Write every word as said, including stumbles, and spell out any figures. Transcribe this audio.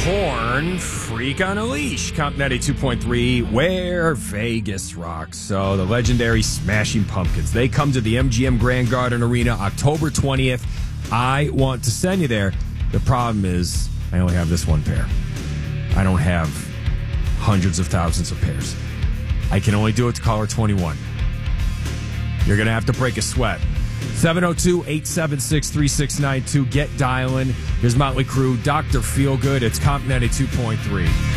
Korn, Freak on a Leash, Comp ninety-two point three, where Vegas rocks. So the legendary Smashing Pumpkins, they come to the M G M Grand Garden Arena October twentieth. I want to send you there. The problem is I only have this one pair. I don't have hundreds of thousands of pairs. I can only do it to caller twenty-one. You're going to have to break a sweat. seven oh two, eight seven six, three six nine two. Get dialing. Here's Motley Crue, Doctor Feelgood. It's Comp ninety-two point three.